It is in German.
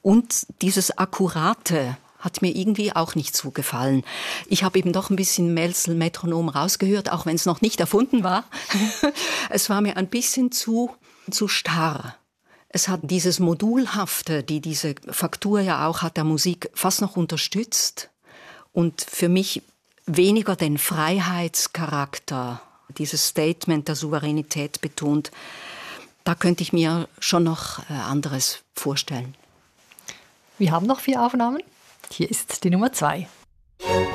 Und dieses Akkurate hat mir irgendwie auch nicht so gefallen. Ich habe eben doch ein bisschen Mälzel-Metronom rausgehört, auch wenn es noch nicht erfunden war. Es war mir ein bisschen zu starr. Es hat dieses Modulhafte, die diese Faktur ja auch hat, der Musik fast noch unterstützt. Und für mich weniger den Freiheitscharakter, dieses Statement der Souveränität betont. Da könnte ich mir schon noch anderes vorstellen. Wir haben noch 4 Aufnahmen. Hier ist die Nummer 2.